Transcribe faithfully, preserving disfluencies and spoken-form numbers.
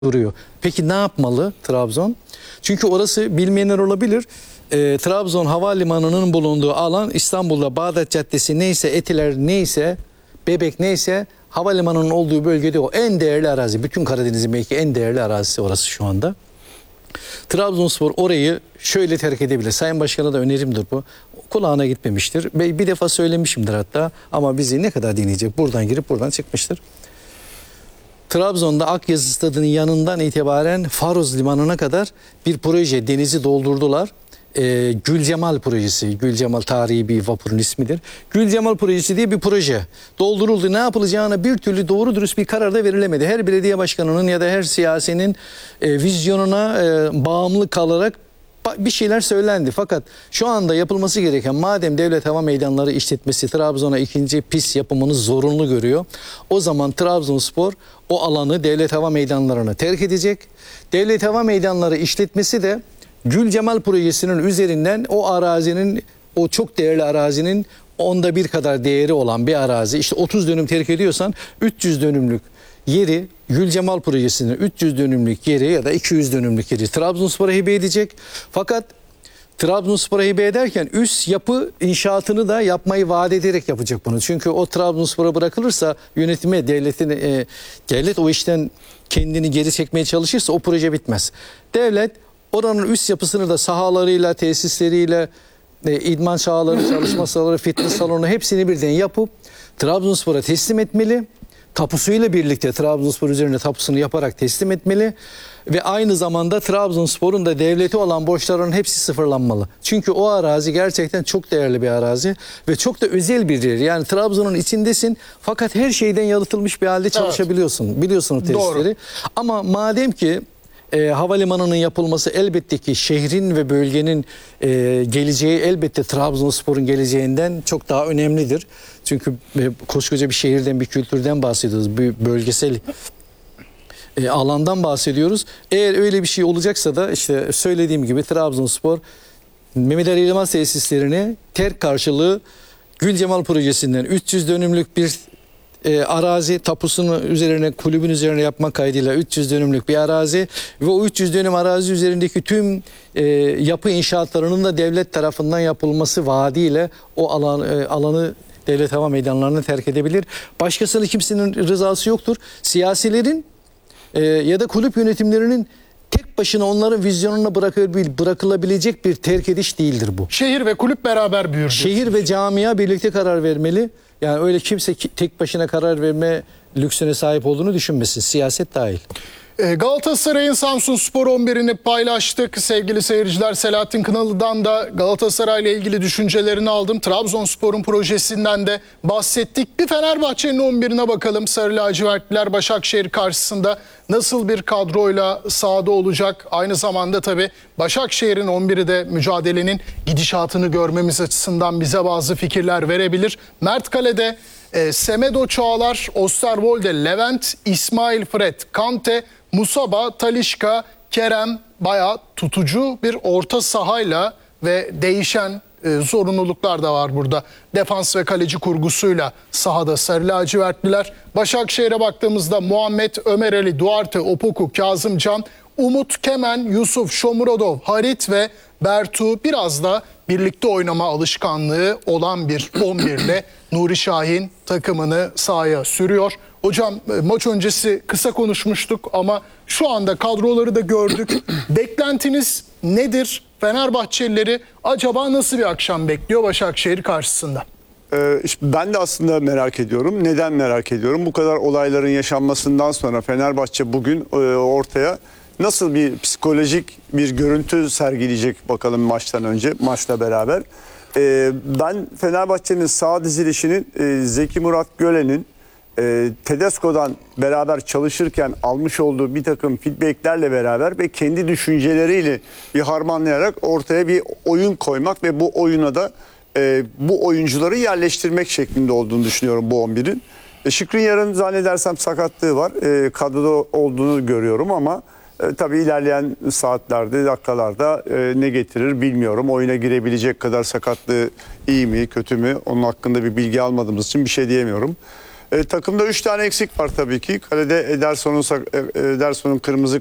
duruyor. Peki ne yapmalı Trabzon? Çünkü orası bilmeyenler olabilir. E, Trabzon Havalimanı'nın bulunduğu alan İstanbul'da Bağdat Caddesi neyse, Etiler neyse, Bebek neyse havalimanının olduğu bölgede o en değerli arazi. Bütün Karadeniz'in belki en değerli arazisi orası şu anda. Trabzonspor orayı şöyle terk edebilir. Sayın Başkan'a da önerimdir bu. Kulağına gitmemiştir. Bir defa söylemişimdir hatta ama bizi ne kadar dinleyecek? Buradan girip buradan çıkmıştır. Trabzon'da Akyazı Stadı'nın yanından itibaren Faroz Limanı'na kadar bir proje, denizi doldurdular. Ee, Gülcemal projesi, Gülcemal tarihi bir vapurun ismidir. Gülcemal projesi diye bir proje dolduruldu. Ne yapılacağına bir türlü doğru dürüst bir karar da verilemedi. Her belediye başkanının ya da her siyasinin e, vizyonuna e, bağımlı kalarak bir şeyler söylendi. Fakat şu anda yapılması gereken, madem Devlet Hava Meydanları işletmesi Trabzon'a ikinci pist yapımını zorunlu görüyor, o zaman Trabzonspor o alanı Devlet Hava Meydanları'na terk edecek. Devlet Hava Meydanları işletmesi de Gülcemal projesinin üzerinden o arazinin, o çok değerli arazinin onda bir kadar değeri olan bir arazi, işte otuz dönüm terk ediyorsan üç yüz dönümlük yeri, Gülcemal projesinin üç yüz dönümlük yeri ya da iki yüz dönümlük yeri Trabzonspor'a hibe edecek. Fakat Trabzonspor'a hibe ederken üst yapı inşaatını da yapmayı vaat ederek yapacak bunu. Çünkü o Trabzonspor'a bırakılırsa yönetime, devletin, e, devlet o işten kendini geri çekmeye çalışırsa o proje bitmez. Devlet oranın üst yapısını da sahalarıyla, tesisleriyle, e, idman sahaları, çalışma sahaları, fitness salonu hepsini birden yapıp Trabzonspor'a teslim etmeli. Tapusuyla birlikte Trabzonspor üzerine tapusunu yaparak teslim etmeli ve aynı zamanda Trabzonspor'un da devleti olan borçlarının hepsi sıfırlanmalı. Çünkü o arazi gerçekten çok değerli bir arazi ve çok da özel bir yer. Yani Trabzon'un içindesin fakat her şeyden yalıtılmış bir halde çalışabiliyorsun. Evet. Biliyorsun o tesisleri. Doğru. Ama madem ki E, havalimanının yapılması elbette ki şehrin ve bölgenin e, geleceği elbette Trabzonspor'un geleceğinden çok daha önemlidir. Çünkü e, koskoca bir şehirden, bir kültürden bahsediyoruz. Bir bölgesel e, alandan bahsediyoruz. Eğer öyle bir şey olacaksa da işte söylediğim gibi Trabzonspor Mehmet Ali Yılmaz tesislerini terk karşılığı Gülcemal projesinden üç yüz dönümlük bir E, arazi tapusunu üzerine, kulübün üzerine yapmak kaydıyla üç yüz dönümlük bir arazi ve o üç yüz dönüm arazi üzerindeki tüm e, yapı inşaatlarının da devlet tarafından yapılması vaadiyle o alan, e, alanı Devlet Hava Meydanları'nı terk edebilir. Başkasının, kimsenin rızası yoktur. Siyasilerin e, ya da kulüp yönetimlerinin tek başına onların vizyonuna bırakılabilecek bir terk ediş değildir bu. Şehir ve kulüp beraber büyür. Şehir ve camia birlikte karar vermeli. Yani öyle kimse tek başına karar verme lüksüne sahip olduğunu düşünmesin. Siyaset dahil. Galatasaray'ın Samsunspor on birini paylaştık. Sevgili seyirciler, Selahattin Kınalı'dan da Galatasaray ile ilgili düşüncelerini aldım. Trabzonspor'un projesinden de bahsettik. Bir Fenerbahçe'nin on birine bakalım. Sarı lacivertliler Başakşehir karşısında nasıl bir kadroyla sahada olacak? Aynı zamanda tabii Başakşehir'in on biri de mücadelenin gidişatını görmemiz açısından bize bazı fikirler verebilir. Mert Kale'de E, Semedo Çağlar, Osterwolde, Levent, İsmail Fred, Kante, Musaba, Talisca, Kerem, bayağı tutucu bir orta sahayla ve değişen e, zorunluluklar da var burada. Defans ve kaleci kurgusuyla sahada sarı lacivertliler. Başakşehir'e baktığımızda Muhammed, Ömer Ali, Duarte, Opoku, Kazımcan, Umut, Kemen, Yusuf, Shomurodov, Harit ve Bertu, biraz da birlikte oynama alışkanlığı olan bir on birle Nuri Şahin takımını sahaya sürüyor. Hocam, maç öncesi kısa konuşmuştuk ama şu anda kadroları da gördük. Beklentiniz nedir? Fenerbahçelileri acaba nasıl bir akşam bekliyor Başakşehir karşısında? Ee, ben de aslında merak ediyorum. Neden merak ediyorum? Bu kadar olayların yaşanmasından sonra Fenerbahçe bugün e, ortaya nasıl bir psikolojik bir görüntü sergileyecek bakalım maçtan önce, maçla beraber. Ee, ben Fenerbahçe'nin sağ dizilişinin e, Zeki Murat Gölen'in e, Tedesco'dan beraber çalışırken almış olduğu bir takım feedbacklerle beraber ve kendi düşünceleriyle bir harmanlayarak ortaya bir oyun koymak ve bu oyuna da e, bu oyuncuları yerleştirmek şeklinde olduğunu düşünüyorum bu on birin. E, Skriniar'ın zannedersem sakatlığı var. E, kadroda olduğunu görüyorum ama E, tabii ilerleyen saatlerde, dakikalarda e, ne getirir bilmiyorum. Oyuna girebilecek kadar sakatlığı iyi mi, kötü mü? Onun hakkında bir bilgi almadığımız için bir şey diyemiyorum. E, takımda üç tane eksik var tabii ki. Kalede Ederson'un sak- e, Ederson'un kırmızı